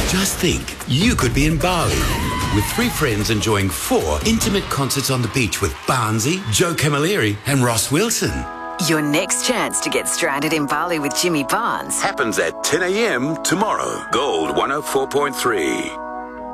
Just think, you could be in Bali with 3 friends enjoying 4 intimate concerts on the beach with Barnsey, Joe Camilleri and Ross Wilson. Your next chance to get stranded in Bali with Jimmy Barnes Happens at 10 a.m. tomorrow. Gold 104.3.